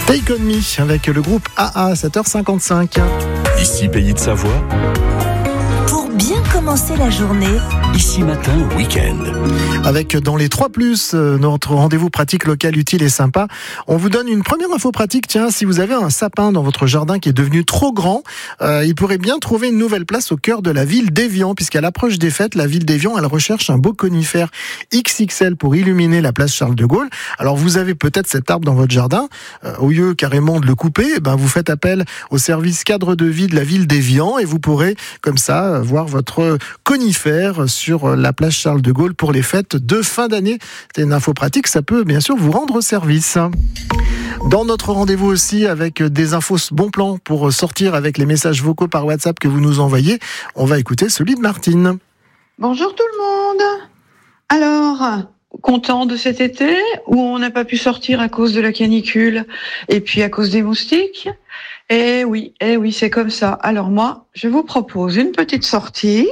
Take On Me avec le groupe AA, 7h55. Ici Pays de Savoie. Pour bien commencer la journée. Ici Matin, week-end. Avec dans les 3+, notre rendez-vous pratique local utile et sympa. On vous donne une première info pratique. Tiens, si vous avez un sapin dans votre jardin qui est devenu trop grand, il pourrait bien trouver une nouvelle place au cœur de la ville d'Évian, puisqu'à l'approche des fêtes, la ville d'Évian, elle recherche un beau conifère XXL pour illuminer la place Charles de Gaulle. Alors vous avez peut-être cet arbre dans votre jardin. Au lieu carrément de le couper, vous faites appel au service cadre de vie de la ville d'Évian et vous pourrez comme ça voir votre conifère sur la place Charles de Gaulle pour les fêtes de fin d'année. C'est une info pratique, ça peut bien sûr vous rendre service. Dans notre rendez-vous aussi avec des infos bon plan pour sortir avec les messages vocaux par WhatsApp que vous nous envoyez, on va écouter celui de Martine. Bonjour tout le monde. Alors, content de cet été où on n'a pas pu sortir à cause de la canicule et puis à cause des moustiques? Eh oui, c'est comme ça. Alors moi, je vous propose une petite sortie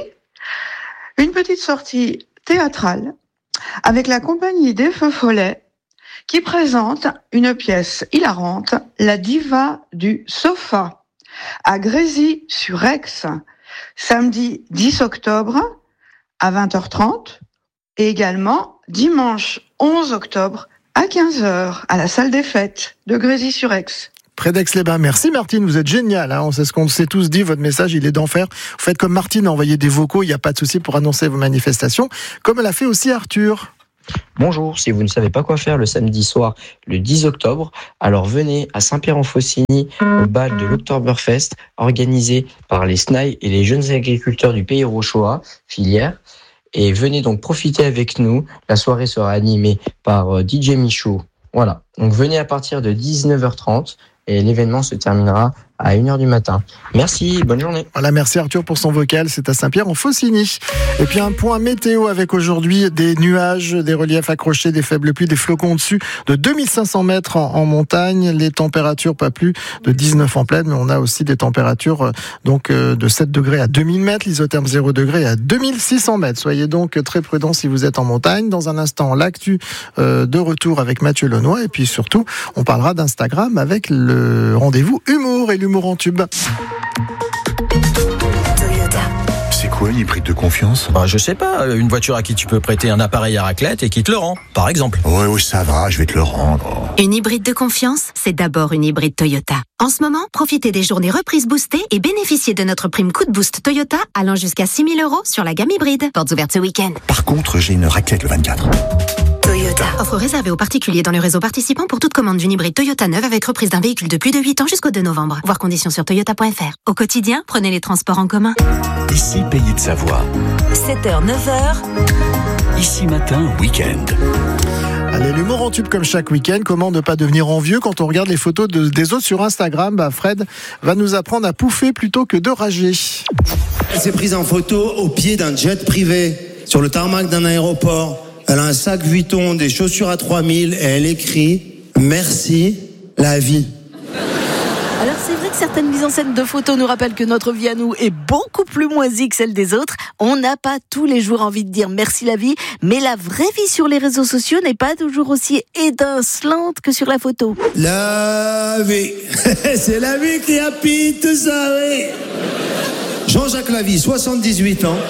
théâtrale avec la compagnie des Feux Follets qui présente une pièce hilarante, La Diva du Sofa, à Grésy-sur-Aix, samedi 10 octobre à 20h30 et également dimanche 11 octobre à 15h à la salle des fêtes de Grésy-sur-Aix. Près d'Aix-les-Bains. Merci Martine, vous êtes géniale. C'est ce qu'on s'est tous dit, votre message il est d'enfer. Vous faites comme Martine, envoyez des vocaux, il n'y a pas de souci pour annoncer vos manifestations, comme elle a fait aussi Arthur. Bonjour, si vous ne savez pas quoi faire le samedi soir, le 10 octobre, alors venez à Saint-Pierre-en-Faucigny au bal de l'Oktoberfest organisé par les SNAI et les jeunes agriculteurs du Pays Rochois, filière. Et venez donc profiter avec nous. La soirée sera animée par DJ Michaud. Voilà, donc venez à partir de 19h30 et l'événement se terminera à 1h du matin. Merci, bonne journée. Voilà, merci Arthur pour son vocal, c'est à Saint-Pierre-en-Faucigny. Et puis un point météo avec aujourd'hui des nuages, des reliefs accrochés, des faibles pluies, des flocons au-dessus de 2500 mètres en montagne, les températures pas plus de 19 en plaine, mais on a aussi des températures de 7 degrés à 2000 mètres, l'isotherme 0 degré à 2600 mètres. Soyez donc très prudents si vous êtes en montagne. Dans un instant, l'actu de retour avec Mathieu Lenoy et puis surtout, on parlera d'Instagram avec le rendez-vous humour et l'humour en tube. C'est quoi une hybride de confiance ? Je sais pas, une voiture à qui tu peux prêter un appareil à raclette et qui te le rend, par exemple. Oui, ça va, je vais te le rendre. Une hybride de confiance, c'est d'abord une hybride Toyota. En ce moment, profitez des journées reprises boostées et bénéficiez de notre prime coup de boost Toyota allant jusqu'à 6 000 € sur la gamme hybride. Portes ouvertes ce week-end. Par contre, j'ai une raclette le 24. Toyota. Offre réservée aux particuliers dans le réseau participant pour toute commande d'une hybride Toyota neuve avec reprise d'un véhicule de plus de 8 ans jusqu'au 2 novembre. Voir conditions sur toyota.fr. Au quotidien, prenez les transports en commun. Ici Pays de Savoie. 7h, 9h. Ici Matin, week-end. Allez, l'humour en tube comme chaque week-end. Comment ne pas devenir envieux quand on regarde les photos des autres sur Instagram? Fred va nous apprendre à pouffer plutôt que de rager. Elle s'est prise en photo au pied d'un jet privé sur le tarmac d'un aéroport. Elle a un sac Vuitton, des chaussures à 3000 et elle écrit « Merci, la vie ». Alors c'est vrai que certaines mises en scène de photos nous rappellent que notre vie à nous est beaucoup plus moisie que celle des autres. On n'a pas tous les jours envie de dire merci la vie, mais la vraie vie sur les réseaux sociaux n'est pas toujours aussi étincelante que sur la photo. La vie, c'est la vie qui a pris tout ça, oui. Jean-Jacques Lavie, 78 ans.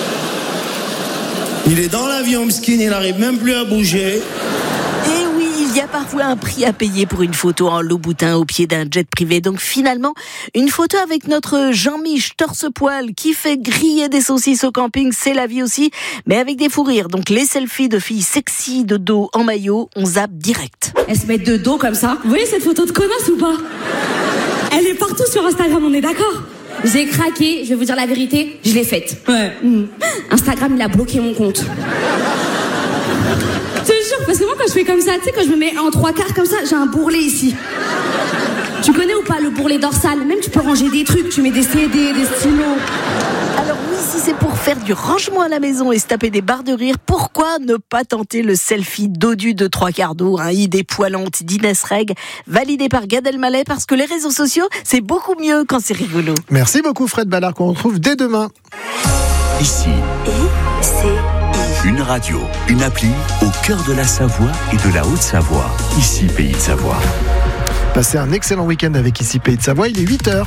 Il est dans l'avion, Mskin, il n'arrive même plus à bouger. Et oui, il y a parfois un prix à payer pour une photo en Louboutin au pied d'un jet privé. Donc finalement, une photo avec notre Jean-Mich torse-poil qui fait griller des saucisses au camping, c'est la vie aussi, mais avec des fous rires. Donc les selfies de filles sexy de dos en maillot, on zappe direct. Elles se mettent de dos comme ça. Vous voyez cette photo de connasse ou pas? Elle est partout sur Instagram, on est d'accord? J'ai craqué, je vais vous dire la vérité, je l'ai faite. Ouais. Instagram, il a bloqué mon compte. Je te jure, parce que moi, quand je fais comme ça, tu sais, quand je me mets en 3/4 comme ça, j'ai un bourrelet ici. Tu connais ou pas le bourrelet dorsal? Même tu peux ranger des trucs, tu mets des CD, des stylos. Alors oui, si c'est pour faire du rangement à la maison et se taper des barres de rire, pourquoi ne pas tenter le selfie dodu de 3/4 d'eau, idée poilante d'Inès Reg, validé par Gad Elmaleh, parce que les réseaux sociaux, c'est beaucoup mieux quand c'est rigolo. Merci beaucoup Fred Ballard, qu'on retrouve dès demain. Ici, une radio, une appli au cœur de la Savoie et de la Haute-Savoie. Ici Pays de Savoie. Passez un excellent week-end avec Ici Pays de Savoie, il est 8h.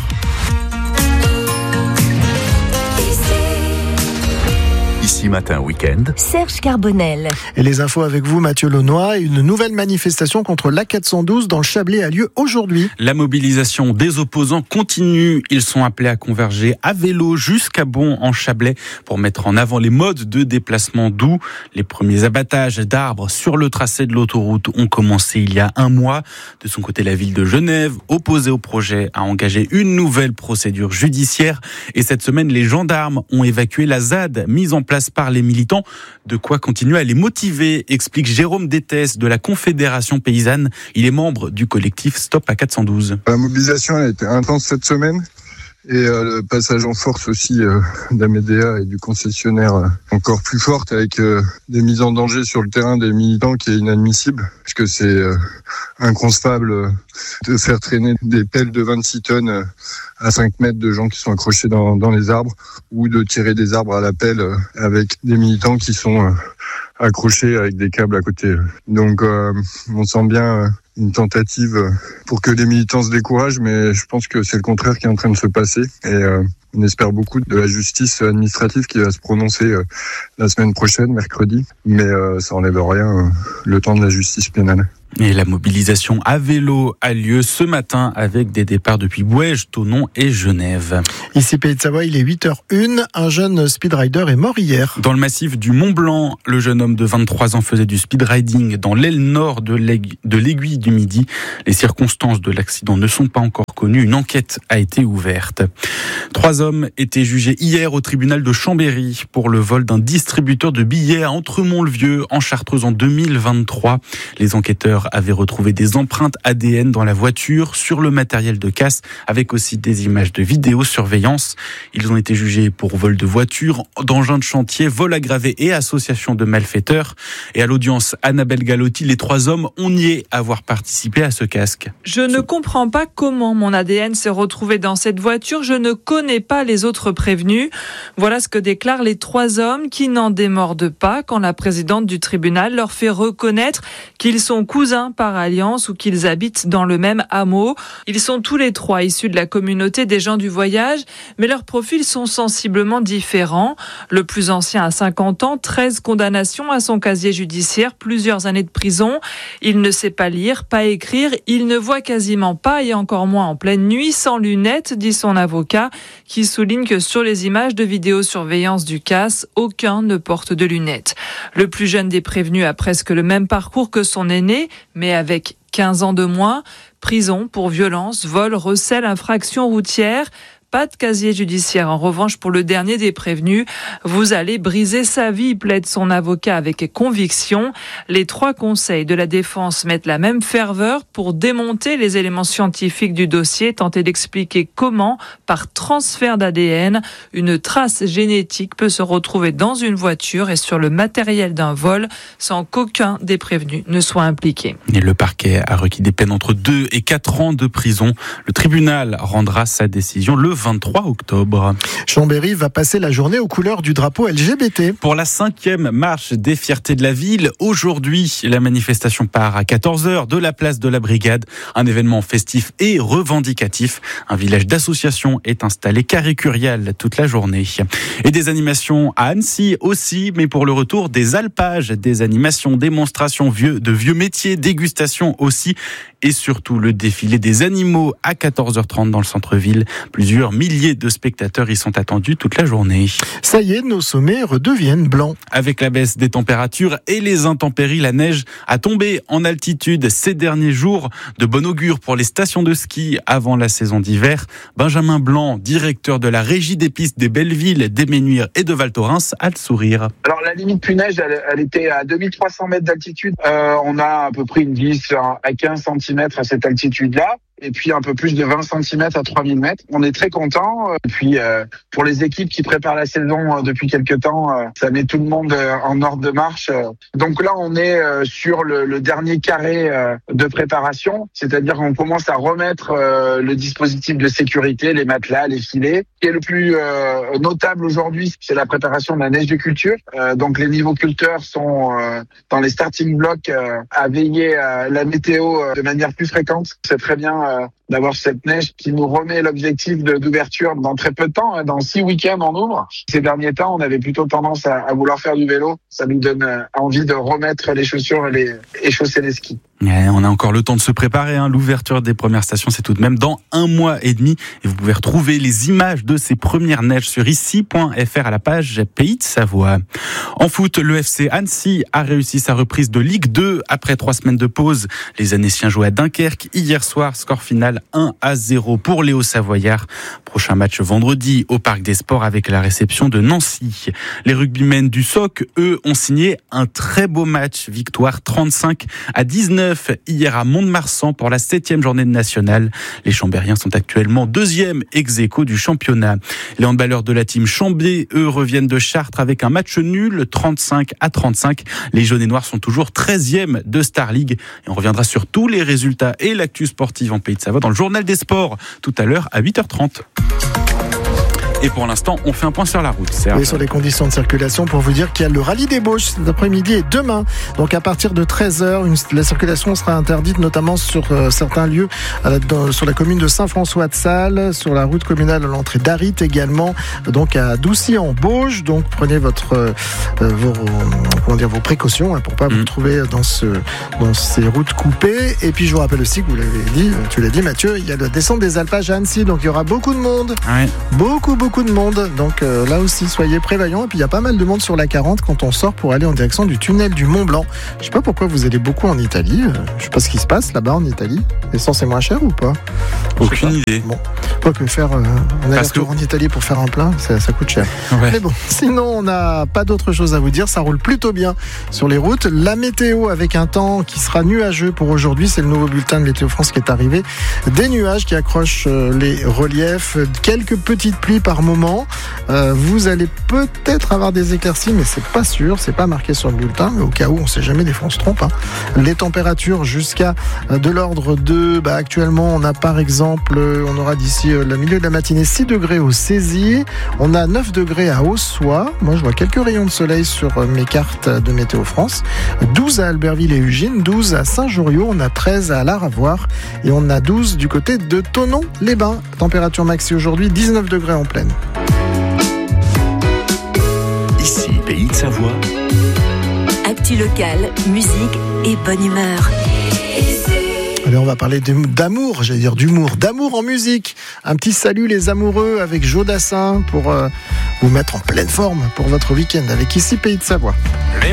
Ici Matin Week-end. Serge Carbonel. Et les infos avec vous, Mathieu Launois. Une nouvelle manifestation contre l'A412 dans le Chablais a lieu aujourd'hui. La mobilisation des opposants continue. Ils sont appelés à converger à vélo jusqu'à Bon en Chablais pour mettre en avant les modes de déplacement doux. Les premiers abattages d'arbres sur le tracé de l'autoroute ont commencé il y a un mois. De son côté, la ville de Genève, opposée au projet, a engagé une nouvelle procédure judiciaire. Et cette semaine, les gendarmes ont évacué la ZAD mise en place par les militants. De quoi continuer à les motiver, explique Jérôme Détès de la Confédération Paysanne. Il est membre du collectif Stop A412. La mobilisation a été intense cette semaine. Et le passage en force aussi d'Amédéa et du concessionnaire encore plus forte avec des mises en danger sur le terrain des militants qui est inadmissible. Parce que c'est inconcevable de faire traîner des pelles de 26 tonnes à 5 mètres de gens qui sont accrochés dans les arbres ou de tirer des arbres à la pelle avec des militants qui sont accrochés avec des câbles à côté. Donc on sent bien une tentative pour que les militants se découragent, mais je pense que c'est le contraire qui est en train de se passer. Et on espère beaucoup de la justice administrative qui va se prononcer la semaine prochaine, mercredi. Mais ça enlève rien le temps de la justice pénale. Et la mobilisation à vélo a lieu ce matin avec des départs depuis Bouèges, Thonon et Genève. Ici Pays de Savoie, il est 8h01. Un jeune speedrider est mort hier. Dans le massif du Mont Blanc, le jeune homme de 23 ans faisait du speedriding dans l'aile nord de l'Aiguille du Midi. Les circonstances de l'accident ne sont pas encore connues. Une enquête a été ouverte. 3 hommes étaient jugés hier au tribunal de Chambéry pour le vol d'un distributeur de billets à Entremont-le-Vieux en Chartreuse en 2023. Les enquêteurs avaient retrouvé des empreintes ADN dans la voiture, sur le matériel de casse, avec aussi des images de vidéosurveillance. Ils ont été jugés pour vol de voiture, d'engin de chantier, vol aggravé et association de malfaiteurs. Et à l'audience, Annabelle Galotti, les 3 hommes ont nié avoir participé à ce casque. Je ne comprends pas comment mon ADN s'est retrouvé dans cette voiture. Je ne connais pas les autres prévenus. Voilà ce que déclarent les 3 hommes qui n'en démordent pas quand la présidente du tribunal leur fait reconnaître qu'ils sont cousins par alliance ou qu'ils habitent dans le même hameau. Ils sont tous les 3 issus de la communauté des gens du voyage, mais leurs profils sont sensiblement différents. Le plus ancien a 50 ans, 13 condamnations à son casier judiciaire, plusieurs années de prison. Il ne sait pas lire, pas écrire, il ne voit quasiment pas et encore moins en pleine nuit, sans lunettes, dit son avocat, qui souligne que sur les images de vidéosurveillance du CAS, aucun ne porte de lunettes. Le plus jeune des prévenus a presque le même parcours que son aîné, mais avec 15 ans de moins. Prison pour violence, vol, recel, infraction routière. Pas de casier judiciaire. En revanche, pour le dernier des prévenus, vous allez briser sa vie, plaide son avocat avec conviction. Les 3 conseils de la défense mettent la même ferveur pour démonter les éléments scientifiques du dossier, tenter d'expliquer comment, par transfert d'ADN, une trace génétique peut se retrouver dans une voiture et sur le matériel d'un vol sans qu'aucun des prévenus ne soit impliqué. Et le parquet a requis des peines entre 2 et 4 ans de prison. Le tribunal rendra sa décision le 23 octobre. Chambéry va passer la journée aux couleurs du drapeau LGBT. Pour la 5e marche des fiertés de la ville, aujourd'hui, la manifestation part à 14h de la place de la Brigade. Un événement festif et revendicatif. Un village d'associations est installé carré Curial toute la journée. Et des animations à Annecy aussi, mais pour le retour des alpages, des animations, démonstrations de vieux métiers, dégustations aussi, et surtout le défilé des animaux à 14h30 dans le centre-ville. Plusieurs milliers de spectateurs y sont attendus toute la journée. Ça y est, nos sommets redeviennent blancs. Avec la baisse des températures et les intempéries, la neige a tombé en altitude ces derniers jours. De bon augure pour les stations de ski avant la saison d'hiver. Benjamin Blanc, directeur de la régie des pistes des Bellevilles, d'Éménuire et de Val Thorens, a le sourire. Alors la limite puneige, elle était à 2300 mètres d'altitude. On a à peu près une glisse à 15 cm à cette altitude-là. et puis un peu plus de 20 cm à 3000 mètres. On est très contents. Et puis pour les équipes qui préparent la saison depuis quelques temps, ça met tout le monde en ordre de marche. Donc là, on est sur le dernier carré de préparation, c'est-à-dire qu'on commence à remettre le dispositif de sécurité, les matelas, les filets. Ce qui est le plus notable aujourd'hui, c'est la préparation de la neige de culture. Donc les niveauculteurs sont dans les starting blocks à veiller à la météo de manière plus fréquente. C'est très bien d'avoir cette neige qui nous remet l'objectif d'ouverture dans très peu de temps. Dans 6 week-ends, on ouvre. Ces derniers temps, on avait plutôt tendance à vouloir faire du vélo. Ça nous donne envie de remettre les chaussures et chausser les skis. On a encore le temps de se préparer. L'ouverture des premières stations, c'est tout de même dans 1 mois et demi. Et vous pouvez retrouver les images de ces premières neiges sur ici.fr à la page Pays de Savoie. En foot, le FC Annecy a réussi sa reprise de Ligue 2 après 3 semaines de pause. Les Annéciens jouaient à Dunkerque hier soir. Score final 1-0 pour les Hauts-Savoyards. Prochain match vendredi au Parc des Sports avec la réception de Nancy. Les rugbymen du SOC, eux, ont signé un très beau match. Victoire 35-19 hier à Mont-de-Marsan pour la 7e journée de nationale. Les Chambériens sont actuellement 2e ex-aequo du championnat. Les handballeurs de la team Chambé, eux, reviennent de Chartres avec un match nul 35-35. Les jaunes et noirs sont toujours 13e de Star League. Et on reviendra sur tous les résultats et l'actu sportive en Pays de Savoie dans le journal des sports tout à l'heure à 8h30. Et pour l'instant, on fait un point sur la route. Oui, sur les conditions de circulation, pour vous dire qu'il y a le rallye des Bauges cet après-midi et demain. Donc à partir de 13h, la circulation sera interdite, notamment sur certains lieux, sur la commune de Saint-François-de-Sales, sur la route communale à l'entrée d'Arit également, donc à Doucy-en-Bauges. Donc prenez vos précautions pour pas vous trouver dans ces routes coupées. Et puis je vous rappelle aussi que vous l'avez dit, tu l'as dit Mathieu, il y a la descente des Alpages à Annecy, donc il y aura beaucoup de monde. Ouais. Beaucoup de monde, donc là aussi soyez prévoyants. Et puis il y a pas mal de monde sur la 40 quand on sort pour aller en direction du tunnel du Mont Blanc. Je sais pas pourquoi vous allez beaucoup en Italie, je sais pas ce qui se passe là-bas en Italie. L'essence est moins cher ou pas? Aucune idée. Bon, pas que faire un aller-retour en Italie pour faire un plein, ça coûte cher. Ouais. Mais bon, sinon on n'a pas d'autre chose à vous dire, ça roule plutôt bien sur les routes. La météo avec un temps qui sera nuageux pour aujourd'hui, c'est le nouveau bulletin de Météo France qui est arrivé. Des nuages qui accrochent les reliefs, quelques petites pluies par moment. Vous allez peut-être avoir des éclaircies, mais c'est pas sûr, c'est pas marqué sur le bulletin, mais au cas où, on sait jamais, des fois on se trompe. Les températures jusqu'à de l'ordre de, actuellement on a par exemple, on aura d'ici le milieu de la matinée 6 degrés au Cézy, on a 9 degrés à Ossois, moi je vois quelques rayons de soleil sur mes cartes de Météo France, 12 à Albertville et Ugine, 12 à Saint-Joriot, on a 13 à Laravoir et on a 12 du côté de Thonon-les-Bains. Température maxi aujourd'hui 19 degrés en pleine. Ici, Pays de Savoie. Actu locale, musique et bonne humeur. Allez, on va parler d'amour, j'allais dire d'humour, d'amour en musique. Un petit salut les amoureux avec Joe Dassin pour vous mettre en pleine forme pour votre week-end avec Ici Pays de Savoie.